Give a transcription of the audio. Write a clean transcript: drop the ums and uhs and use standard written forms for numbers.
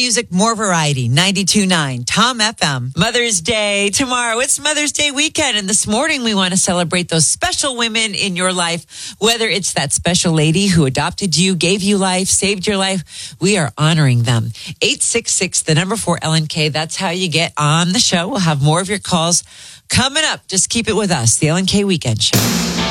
music, more variety. 92.9 Tom FM. Mother's Day tomorrow. It's Mother's Day weekend. And this morning we want to celebrate those special women in your life. Whether it's that special lady who adopted you, gave you life, saved your life, we are honoring them. 866, the number 4 LNK. That's how you get on the show. We'll have more of your calls coming up. Just keep it with us. The LNK Weekend Show.